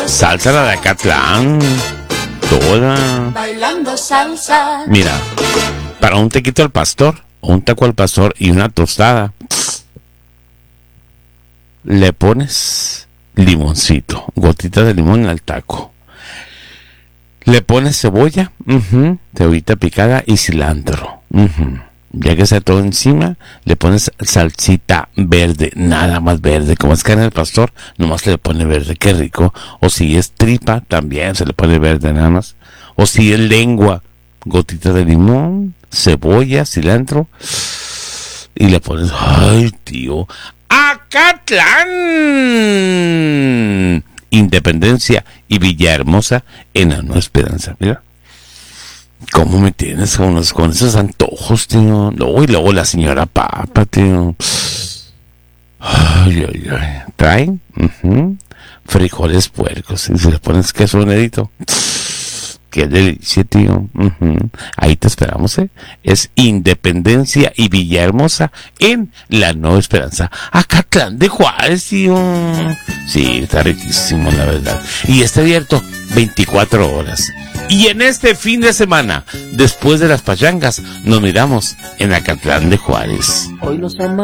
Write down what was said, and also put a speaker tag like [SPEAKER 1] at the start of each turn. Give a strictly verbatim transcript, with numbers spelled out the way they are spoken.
[SPEAKER 1] Salsa la de Acatlán. Toda.
[SPEAKER 2] Bailando salsa.
[SPEAKER 1] Mira, para un tequito al pastor, un taco al pastor y una tostada, le pones limoncito, gotita de limón al taco. Le pones cebolla, uh-huh, cebollita picada y cilantro. Uh-huh. Ya que está todo encima, le pones salsita verde, nada más verde. Como es carne del pastor, nomás le pone verde, qué rico. O si es tripa, también se le pone verde nada más. O si es lengua, gotita de limón, cebolla, cilantro. Y le pones, ay tío, Acatlán, Independencia y Villahermosa en la Nueva Esperanza. Mira, ¿cómo me tienes con, los, con esos antojos, tío? No, y luego la señora Papa, tío. Ay, ay, ay. Traen uh-huh, frijoles puercos. Y si le pones queso nedito, qué delicia, tío. Uh-huh. Ahí te esperamos, ¿eh? Es Independencia y Villahermosa en la Nueva Esperanza. Acatlán de Juárez, tío. Sí, está riquísimo, la verdad. Y está abierto veinticuatro horas. Y en este fin de semana, después de las pachangas, nos miramos en Acatlán de Juárez.
[SPEAKER 2] Hoy los